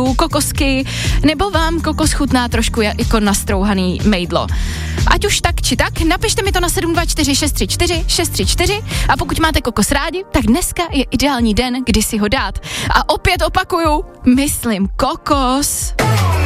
kokosky, nebo vám kokos chutná trošku jako nastrouhaný mejdlo. Ať už tak či tak, napište mi to na 724 634 634 a pokud máte kokos rádi, tak dneska je ideální den, kdy si ho dát. A opět opakuju, myslím kokos.